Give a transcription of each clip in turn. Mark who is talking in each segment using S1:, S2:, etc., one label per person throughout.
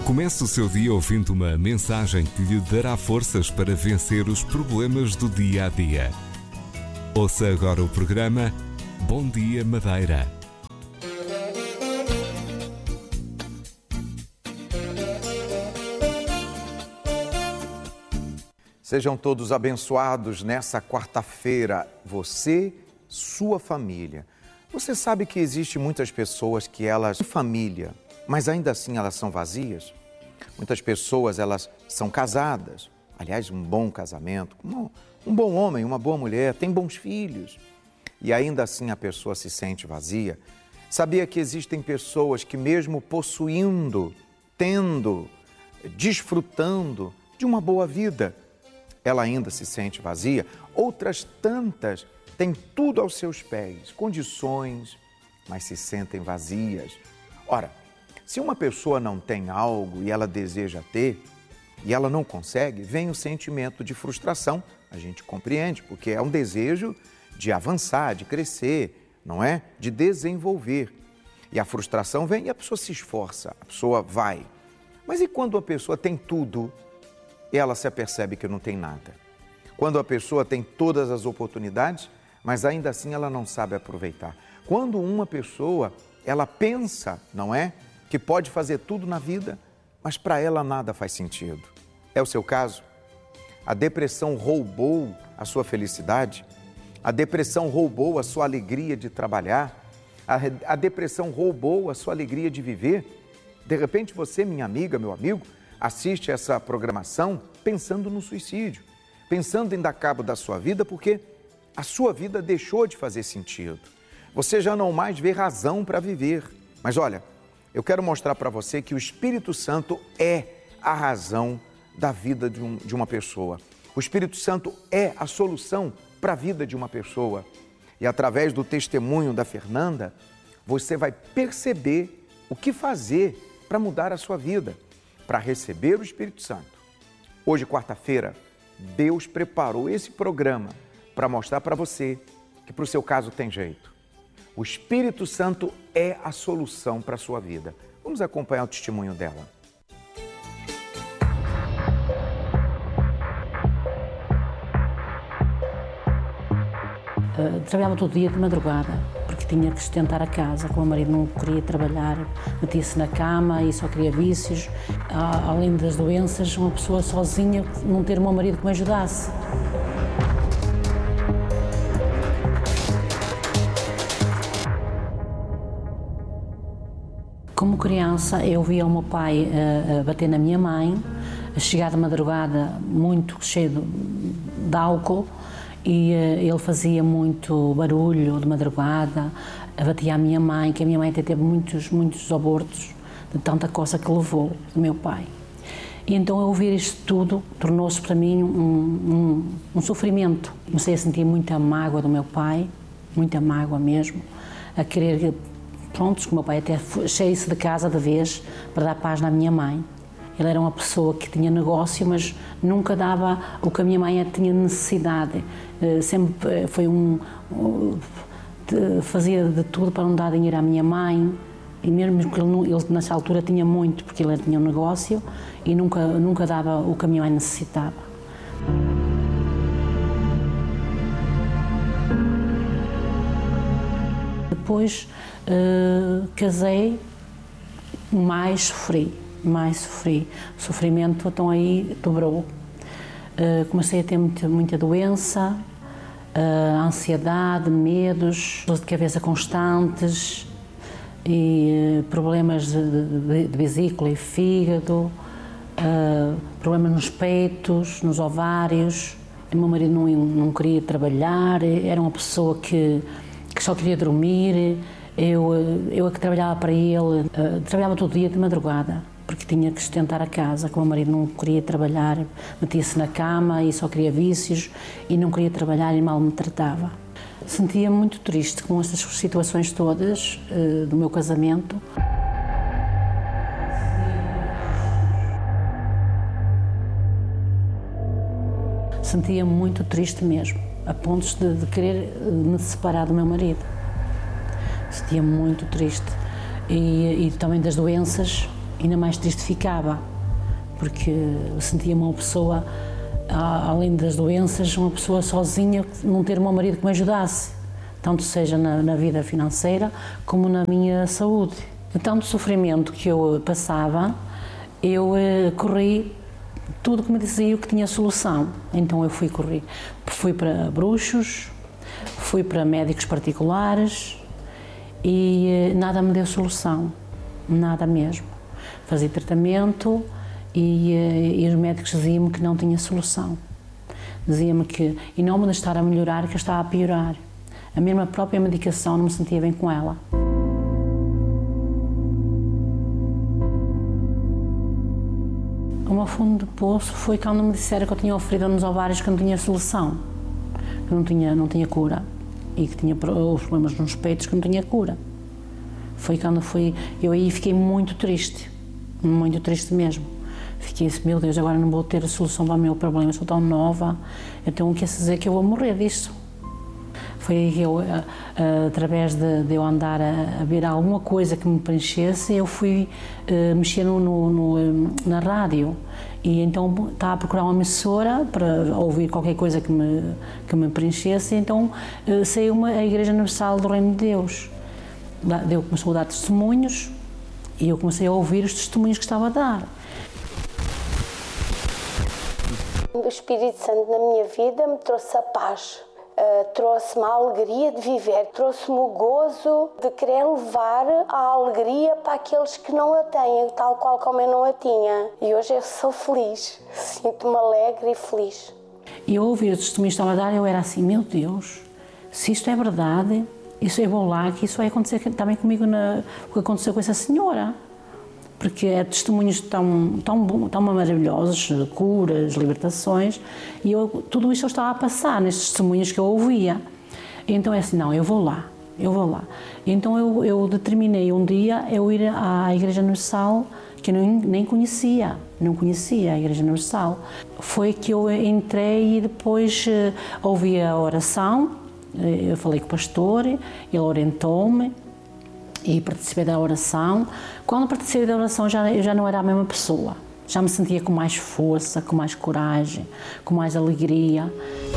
S1: Comece o seu dia ouvindo uma mensagem que lhe dará forças para vencer os problemas do dia a dia. Ouça agora o programa Bom Dia Madeira.
S2: Sejam todos abençoados nessa quarta-feira, você, sua família. Você sabe que existe muitas pessoas que elas têm família, mas ainda assim elas são vazias? Muitas pessoas, elas são casadas, aliás, um bom casamento, um bom homem, uma boa mulher, tem bons filhos, e ainda assim a pessoa se sente vazia. Sabia que existem pessoas que mesmo possuindo, tendo, desfrutando de uma boa vida, ela ainda se sente vazia? Outras tantas têm tudo aos seus pés, condições, mas se sentem vazias. Ora, se uma pessoa não tem algo e ela deseja ter, e ela não consegue, vem o sentimento de frustração. A gente compreende, porque é um desejo de avançar, de crescer, não é? De desenvolver. E a frustração vem e a pessoa se esforça, a pessoa vai. Mas e quando a pessoa tem tudo e ela se apercebe que não tem nada? Quando a pessoa tem todas as oportunidades, mas ainda assim ela não sabe aproveitar. Quando uma pessoa, ela pensa, não é? Que pode fazer tudo na vida, mas para ela nada faz sentido. É o seu caso? A depressão roubou a sua felicidade? A depressão roubou a sua alegria de trabalhar? A depressão roubou a sua alegria de viver? De repente você, minha amiga, meu amigo, assiste essa programação pensando no suicídio, pensando em dar cabo da sua vida porque a sua vida deixou de fazer sentido. Você já não mais vê razão para viver. Mas olha, eu quero mostrar para você que o Espírito Santo é a razão da vida de uma pessoa. O Espírito Santo é a solução para a vida de uma pessoa. E através do testemunho da Fernanda, você vai perceber o que fazer para mudar a sua vida, para receber o Espírito Santo. Hoje, quarta-feira, Deus preparou esse programa para mostrar para você que para o seu caso tem jeito. O Espírito Santo é a solução para a sua vida. Vamos acompanhar o testemunho dela.
S3: Trabalhava todo dia de madrugada, porque tinha que sustentar a casa. Como o marido não queria trabalhar, metia-se na cama e só queria vícios. Além das doenças, uma pessoa sozinha, não ter um marido que me ajudasse. Como criança, eu via o meu pai bater na minha mãe, chegar de madrugada muito cheio de álcool, e ele fazia muito barulho de madrugada, batia a minha mãe, que a minha mãe até teve muitos abortos, de tanta coisa que levou do meu pai. E então, eu ouvir isto tudo tornou-se para mim um sofrimento. Comecei a sentir muita mágoa do meu pai, muita mágoa mesmo, a querer... Prontos, que o meu pai até saísse de casa de vez para dar paz na minha mãe. Ele era uma pessoa que tinha negócio, mas nunca dava o que a minha mãe tinha necessidade. Sempre foi fazia de tudo para não dar dinheiro à minha mãe. E mesmo que ele nessa altura tinha muito, porque ele tinha um negócio e nunca dava o que a minha mãe necessitava. Depois casei, mais sofri. O sofrimento então aí dobrou. Comecei a ter muita doença, ansiedade, medos, dores de cabeça constantes e problemas de vesícula e fígado, problemas nos peitos, nos ovários. O meu marido não queria trabalhar, era uma pessoa que só queria dormir. Eu é que trabalhava para ele, trabalhava todo dia de madrugada, porque tinha que sustentar a casa. Como o marido não queria trabalhar, metia-se na cama e só queria vícios e não queria trabalhar e mal me tratava. Sentia-me muito triste com estas situações todas do meu casamento. Sentia-me muito triste mesmo, a pontos de querer me separar do meu marido. Sentia-me muito triste e também das doenças, ainda mais triste ficava, porque eu sentia-me uma pessoa, além das doenças, uma pessoa sozinha, não ter um marido que me ajudasse, tanto seja na vida financeira como na minha saúde. De tanto sofrimento que eu passava, eu corri tudo que me dizia que tinha solução. Então eu fui para bruxos, fui para médicos particulares e nada me deu solução, nada mesmo. Fazia tratamento e os médicos diziam-me que não tinha solução. Diziam-me que, em nome de estar a melhorar, que eu estava a piorar. A mesma própria medicação não me sentia bem com ela. O meu fundo de poço foi quando me disseram que eu tinha oferido nos ovários que não tinha solução, que não tinha cura e que tinha os problemas nos peitos que não tinha cura. Foi quando eu aí fiquei muito triste mesmo. Fiquei assim, meu Deus, agora não vou ter a solução para o meu problema, sou tão nova, então quer dizer que eu vou morrer disso. Foi aí que eu, através de eu andar a ver alguma coisa que me preenchesse, eu fui mexer na rádio. E então estava a procurar uma emissora para ouvir qualquer coisa que me preenchesse, então saiu a Igreja Universal do Reino de Deus. Deus começou a dar testemunhos e eu comecei a ouvir os testemunhos que estava a dar.
S4: O Espírito Santo na minha vida me trouxe a paz. Trouxe-me a alegria de viver, trouxe-me o gozo de querer levar a alegria para aqueles que não a têm, tal qual como eu não a tinha. E hoje eu sou feliz, sinto-me alegre e feliz.
S3: E eu ouvi os testemunhos que estava a dar, eu era assim, meu Deus, se isto é verdade, isso eu vou lá, que isso vai acontecer também comigo, o que aconteceu com essa senhora. Porque é testemunhos tão maravilhosos, curas, libertações, e tudo isso eu estava a passar nestes testemunhos que eu ouvia. Então é assim, não, eu vou lá. Então eu determinei um dia eu ir à Igreja Universal, que eu nem conhecia, não conhecia a Igreja Universal. Foi que eu entrei e depois ouvi a oração, eu falei com o pastor, ele orientou-me, e participei da oração. Quando participei da oração eu já não era a mesma pessoa, já me sentia com mais força, com mais coragem, com mais alegria.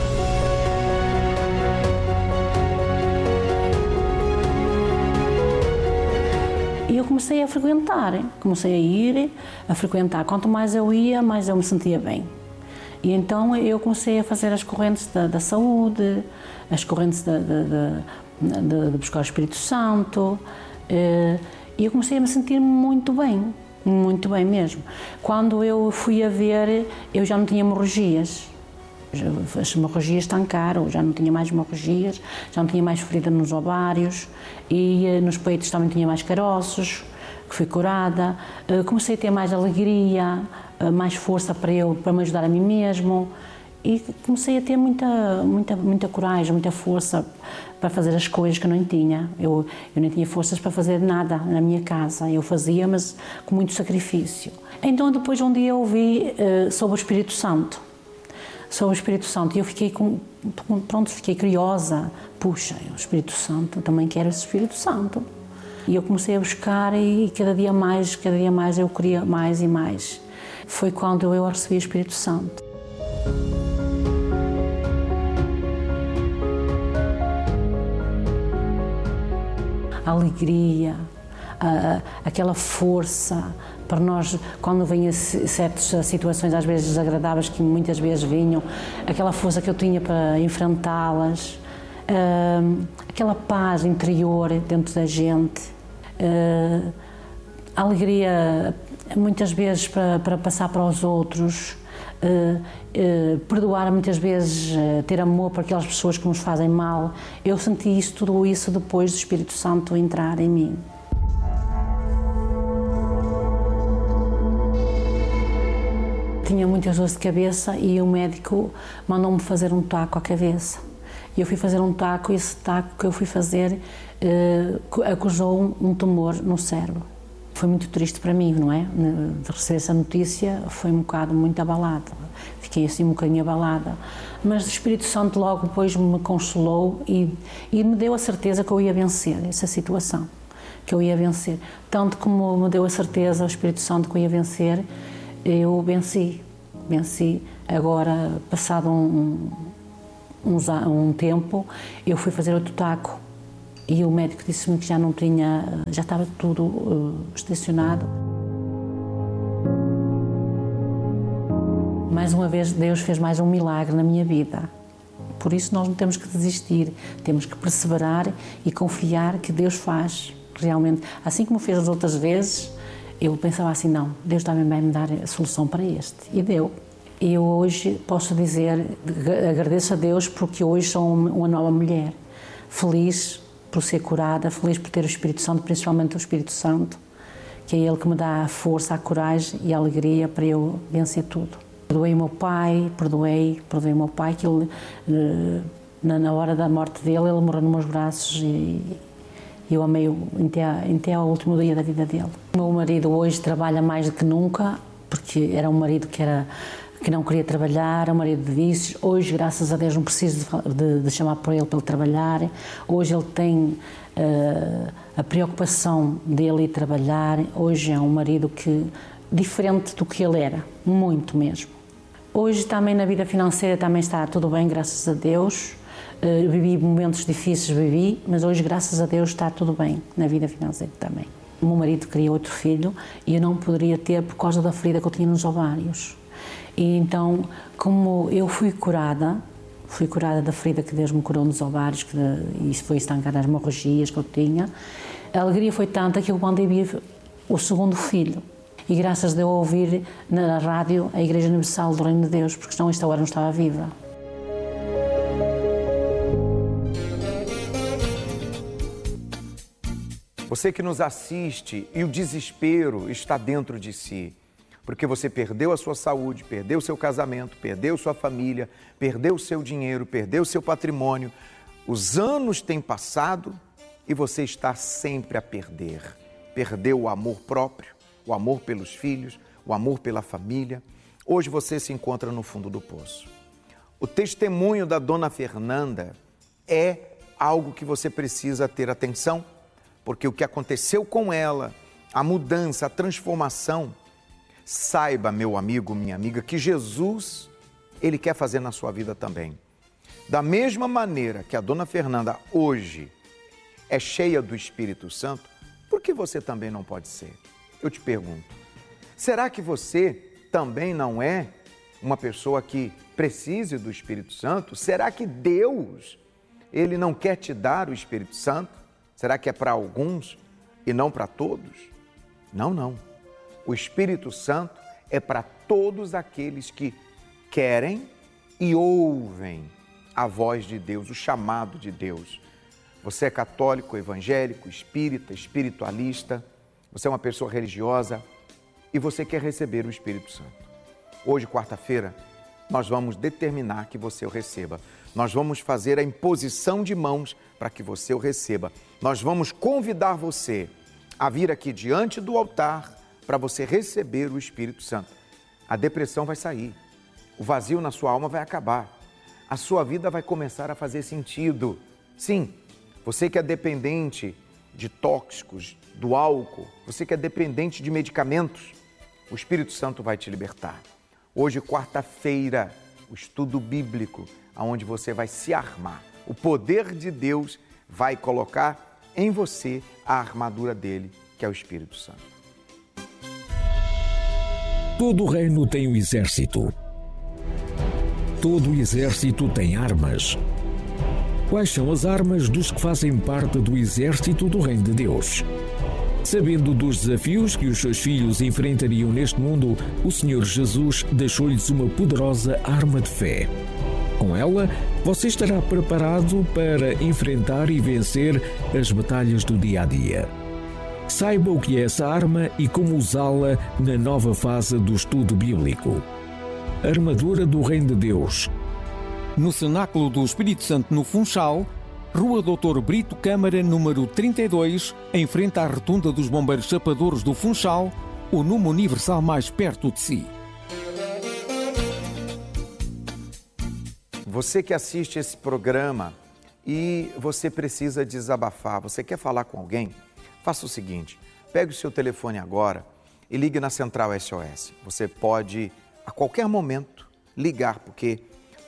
S3: E eu comecei a frequentar, a frequentar. Quanto mais eu ia, mais eu me sentia bem. E então eu comecei a fazer as correntes da saúde, as correntes de buscar o Espírito Santo. E eu comecei a me sentir muito bem mesmo. Quando eu fui a ver, eu já não tinha hemorragias. As hemorragias estancaram, já não tinha mais hemorragias, já não tinha mais ferida nos ovários e nos peitos também tinha mais caroços, que fui curada. Comecei a ter mais alegria, mais força para me ajudar a mim mesmo. E comecei a ter muita coragem, muita força para fazer as coisas que eu não tinha. Eu nem tinha forças para fazer nada na minha casa. Eu fazia, mas com muito sacrifício. Então, depois, um dia eu ouvi sobre o Espírito Santo. E eu fiquei fiquei curiosa. Puxa, o Espírito Santo, também quero esse Espírito Santo. E eu comecei a buscar e cada dia mais eu queria mais e mais. Foi quando eu recebi o Espírito Santo. A alegria, aquela força para nós, quando vêm certas situações às vezes desagradáveis que muitas vezes vinham, aquela força que eu tinha para enfrentá-las, aquela paz interior dentro da gente, a alegria muitas vezes para passar para os outros, perdoar muitas vezes, ter amor para aquelas pessoas que nos fazem mal. Eu senti tudo isso depois do Espírito Santo entrar em mim. Tinha muitas dores de cabeça e o médico mandou-me fazer um taco à cabeça. E eu fui fazer um taco e esse taco que eu fui fazer acusou um tumor no cérebro. Foi muito triste para mim, não é? De receber essa notícia, foi um bocado muito abalada. Fiquei assim um bocadinho abalada. Mas o Espírito Santo logo depois me consolou e me deu a certeza que eu ia vencer essa situação. que eu ia vencer. Tanto como me deu a certeza, o Espírito Santo, que eu ia vencer, eu venci. Agora, passado um tempo, eu fui fazer outro taco e o médico disse-me que já estava tudo estacionado. Mais uma vez, Deus fez mais um milagre na minha vida. Por isso nós não temos que desistir, temos que perseverar e confiar que Deus faz realmente. Assim como fez as outras vezes, eu pensava assim, não, Deus também vai me dar a solução para este. E deu. E eu hoje posso dizer, agradeço a Deus porque hoje sou uma nova mulher. Feliz por ser curada, feliz por ter o Espírito Santo, principalmente o Espírito Santo, que é Ele que me dá a força, a coragem e a alegria para eu vencer tudo. Perdoei o meu pai, perdoei o meu pai, que ele, na hora da morte dele, ele morreu nos meus braços e eu amei-o até ao último dia da vida dele. O meu marido hoje trabalha mais do que nunca, porque era um marido que não queria trabalhar, é um marido de vícios. Hoje, graças a Deus, não preciso de chamar por ele para ele trabalhar. Hoje ele tem a preocupação dele ir trabalhar. Hoje é um marido diferente do que ele era, muito mesmo. Hoje também na vida financeira também está tudo bem, graças a Deus. Vivi momentos difíceis, mas hoje, graças a Deus, está tudo bem na vida financeira também. O meu marido queria outro filho e eu não poderia ter por causa da ferida que eu tinha nos ovários. E então, como eu fui curada da ferida que Deus me curou nos ovários, e isso foi estancar as hemorragias que eu tinha, a alegria foi tanta que eu mandei vir o segundo filho. E graças a Deus ouvir na rádio a Igreja Universal do Reino de Deus, porque senão esta hora não estava viva.
S2: Você que nos assiste e o desespero está dentro de si, porque você perdeu a sua saúde, perdeu o seu casamento, perdeu sua família, perdeu o seu dinheiro, perdeu o seu patrimônio. Os anos têm passado e você está sempre a perder. Perdeu o amor próprio, o amor pelos filhos, o amor pela família. Hoje você se encontra no fundo do poço. O testemunho da dona Fernanda é algo que você precisa ter atenção, porque o que aconteceu com ela, a mudança, a transformação, saiba, meu amigo, minha amiga, que Jesus, Ele quer fazer na sua vida também. Da mesma maneira que a dona Fernanda hoje é cheia do Espírito Santo, por que você também não pode ser? Eu te pergunto, será que você também não é uma pessoa que precise do Espírito Santo? Será que Deus, Ele não quer te dar o Espírito Santo? Será que é para alguns e não para todos? Não. O Espírito Santo é para todos aqueles que querem e ouvem a voz de Deus, o chamado de Deus. Você é católico, evangélico, espírita, espiritualista, você é uma pessoa religiosa e você quer receber o Espírito Santo. Hoje, quarta-feira, nós vamos determinar que você o receba. Nós vamos fazer a imposição de mãos para que você o receba. Nós vamos convidar você a vir aqui diante do altar para você receber o Espírito Santo. A depressão vai sair, o vazio na sua alma vai acabar, a sua vida vai começar a fazer sentido. Sim, você que é dependente de tóxicos, do álcool, você que é dependente de medicamentos, o Espírito Santo vai te libertar. Hoje, quarta-feira, o estudo bíblico, onde você vai se armar. O poder de Deus vai colocar em você a armadura dele, que é o Espírito Santo.
S5: Todo reino tem um exército. Todo exército tem armas. Quais são as armas dos que fazem parte do exército do Reino de Deus? Sabendo dos desafios que os seus filhos enfrentariam neste mundo, o Senhor Jesus deixou-lhes uma poderosa arma de fé. Com ela, você estará preparado para enfrentar e vencer as batalhas do dia-a-dia. Saiba o que é essa arma e como usá-la na nova fase do estudo bíblico. Armadura do Reino de Deus.
S6: No Cenáculo do Espírito Santo no Funchal, Rua Dr. Brito Câmara, número 32, em frente à Rotunda dos Bombeiros Chapadores do Funchal, o número universal mais perto de si.
S2: Você que assiste esse programa e você precisa desabafar, você quer falar com alguém? faça o seguinte, pegue o seu telefone agora e ligue na Central SOS. Você pode, a qualquer momento, ligar, porque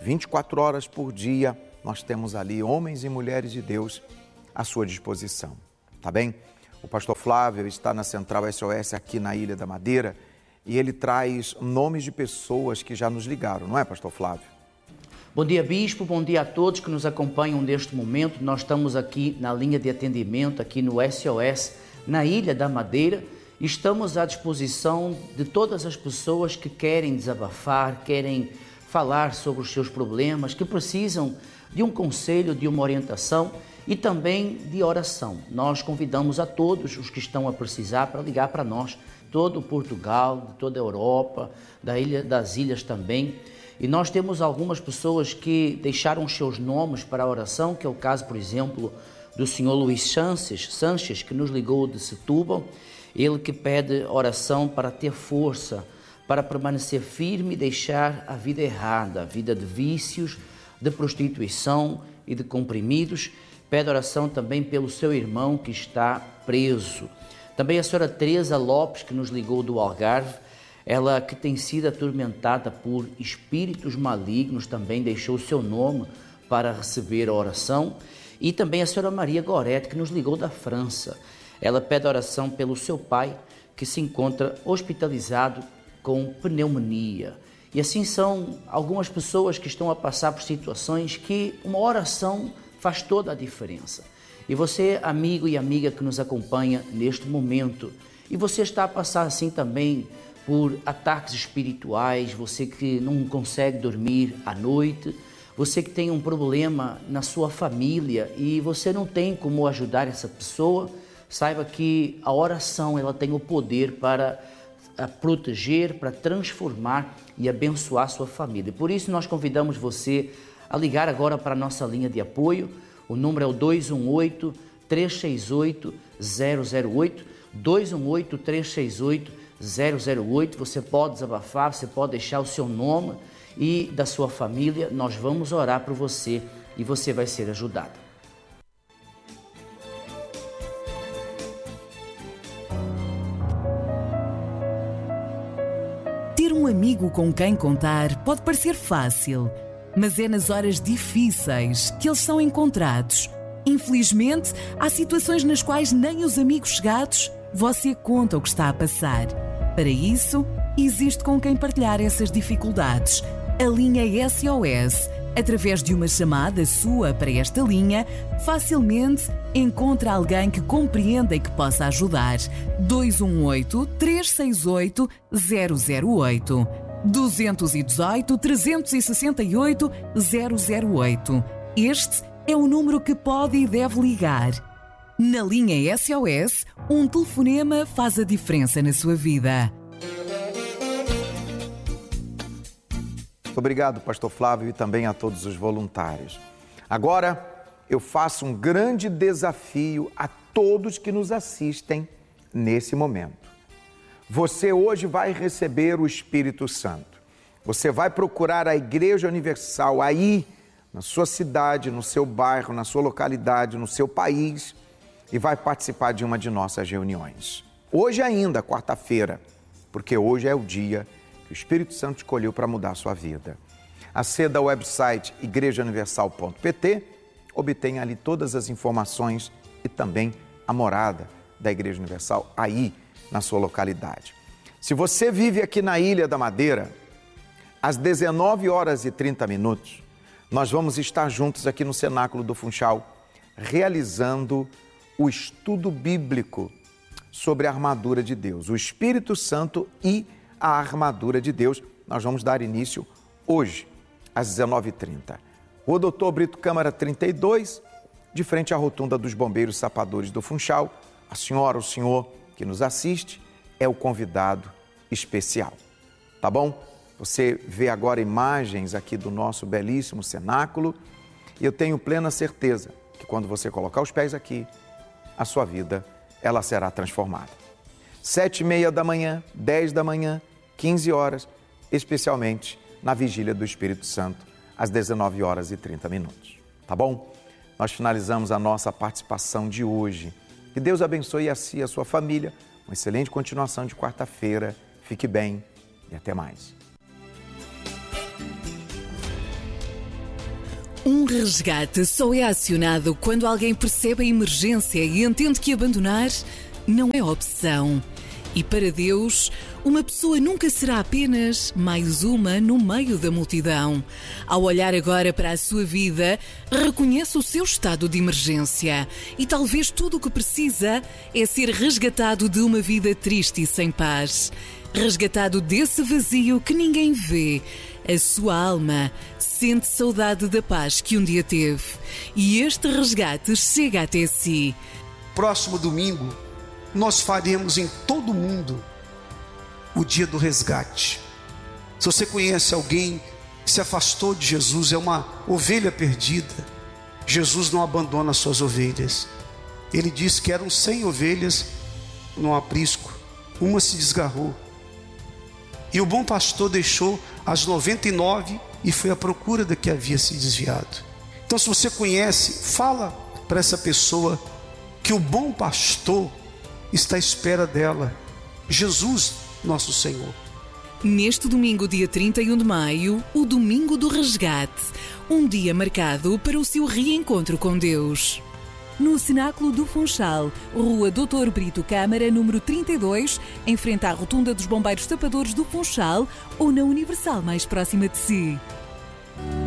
S2: 24 horas por dia nós temos ali homens e mulheres de Deus à sua disposição, tá bem? O pastor Flávio está na Central SOS aqui na Ilha da Madeira e ele traz nomes de pessoas que já nos ligaram, não é, pastor Flávio?
S7: Bom dia, bispo, bom dia a todos que nos acompanham neste momento. Nós estamos aqui na linha de atendimento, aqui no SOS, na Ilha da Madeira. Estamos à disposição de todas as pessoas que querem desabafar, querem falar sobre os seus problemas, que precisam de um conselho, de uma orientação e também de oração. Nós convidamos a todos os que estão a precisar para ligar para nós, todo Portugal, toda a Europa, das ilhas também. E nós temos algumas pessoas que deixaram os seus nomes para a oração, que é o caso, por exemplo, do senhor Luís Sanches, que nos ligou de Setúbal. Ele que pede oração para ter força, para permanecer firme e deixar a vida errada, a vida de vícios, de prostituição e de comprimidos. Pede oração também pelo seu irmão que está preso. Também a senhora Teresa Lopes, que nos ligou do Algarve, ela que tem sido atormentada por espíritos malignos, também deixou o seu nome para receber a oração. E também a senhora Maria Gorete, que nos ligou da França. Ela pede oração pelo seu pai, que se encontra hospitalizado com pneumonia. E assim são algumas pessoas que estão a passar por situações que uma oração faz toda a diferença. E você, amigo e amiga que nos acompanha neste momento, e você está a passar assim também por ataques espirituais, você que não consegue dormir à noite, você que tem um problema na sua família e você não tem como ajudar essa pessoa, saiba que a oração ela tem o poder para proteger, para transformar e abençoar a sua família. Por isso nós convidamos você a ligar agora para a nossa linha de apoio. O número é o 218-368-008, 218-368-008. Você pode desabafar, você pode deixar o seu nome e da sua família. Nós vamos orar por você e você vai ser ajudado.
S8: Ter um amigo com quem contar pode parecer fácil, mas é nas horas difíceis que eles são encontrados. Infelizmente, há situações nas quais nem os amigos chegados você conta o que está a passar. Para isso, existe com quem partilhar essas dificuldades. A linha SOS, através de uma chamada sua para esta linha, facilmente encontra alguém que compreenda e que possa ajudar. 218-368-008, 218-368-008. Este é o número que pode e deve ligar. Na linha SOS, um telefonema faz a diferença na sua vida.
S2: Muito obrigado, pastor Flávio, e também a todos os voluntários. Agora, eu faço um grande desafio a todos que nos assistem nesse momento. Você hoje vai receber o Espírito Santo. Você vai procurar a Igreja Universal aí, na sua cidade, no seu bairro, na sua localidade, no seu país, e vai participar de uma de nossas reuniões. Hoje ainda, quarta-feira, porque hoje é o dia que o Espírito Santo escolheu para mudar a sua vida. Aceda ao website igrejauniversal.pt, obtenha ali todas as informações e também a morada da Igreja Universal aí na sua localidade. Se você vive aqui na Ilha da Madeira, às 19h30, nós vamos estar juntos aqui no Cenáculo do Funchal, realizando o estudo bíblico sobre a armadura de Deus, o Espírito Santo e a armadura de Deus. Nós vamos dar início hoje, às 19h30. O Dr. Brito Câmara 32, de frente à rotunda dos Bombeiros Sapadores do Funchal. A senhora, o senhor que nos assiste, é o convidado especial. Tá bom? Você vê agora imagens aqui do nosso belíssimo cenáculo e eu tenho plena certeza que quando você colocar os pés aqui, a sua vida, ela será transformada. 7h30 da manhã, 10 da manhã, 15 horas, especialmente na Vigília do Espírito Santo, às 19h30. Tá bom? Nós finalizamos a nossa participação de hoje Que Deus abençoe a si e a sua família. Uma excelente continuação de quarta-feira. Fique bem e até mais.
S8: Um resgate só é acionado quando alguém percebe a emergência e entende que abandonar não é opção. E para Deus, uma pessoa nunca será apenas mais uma no meio da multidão. Ao olhar agora para a sua vida, reconhece o seu estado de emergência. E talvez tudo o que precisa é ser resgatado de uma vida triste e sem paz. Resgatado desse vazio que ninguém vê. A sua alma sente saudade da paz que um dia teve. E este resgate chega até si.
S9: Próximo domingo, nós faremos em todo o mundo o dia do resgate. Se você conhece alguém que se afastou de Jesus, é uma ovelha perdida, Jesus não abandona as suas ovelhas. Ele disse que eram 100 ovelhas no aprisco, uma se desgarrou. E o bom pastor deixou as 99 e foi à procura da que havia se desviado. Então, se você conhece, fala para essa pessoa que o bom pastor está à espera dela, Jesus, nosso Senhor.
S8: Neste domingo, dia 31 de maio, o Domingo do Resgate, um dia marcado para o seu reencontro com Deus. No Cenáculo do Funchal, Rua Dr. Brito Câmara, número 32, em frente à Rotunda dos Bombeiros Tapadores do Funchal ou na Universal mais próxima de si.